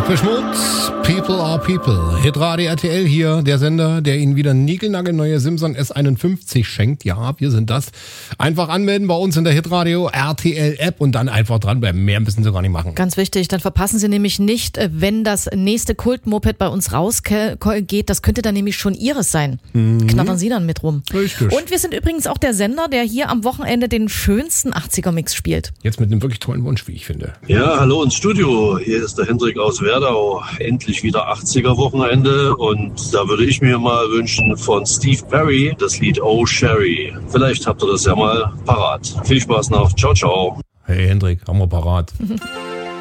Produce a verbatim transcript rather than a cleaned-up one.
Depeche Mode, People are People. Hitradio R T L hier, der Sender, der Ihnen wieder niegelnagelneue Simson S einundfünfzig schenkt. Ja, wir sind das. Einfach anmelden bei uns in der Hitradio R T L App und dann einfach dranbleiben. Mehr müssen Sie gar nicht machen. Ganz wichtig, dann verpassen Sie nämlich nicht, wenn das nächste Kult-Moped bei uns rausgeht. Das könnte dann nämlich schon Ihres sein. Mhm. Knattern Sie dann mit rum. Richtig. Und wir sind übrigens auch der Sender, der hier am Wochenende den schönsten achtziger-Mix spielt. Jetzt mit einem wirklich tollen Wunsch, wie ich finde. Ja, hallo ins Studio. Hier ist der Hendrik aus Werdau. Endlich wieder achtziger-Wochenende und da würde ich mir mal wünschen von Steve Perry das Lied Oh Sherry. Vielleicht habt ihr das ja mal parat. Viel Spaß noch. Ciao, ciao. Hey Hendrik, haben wir parat.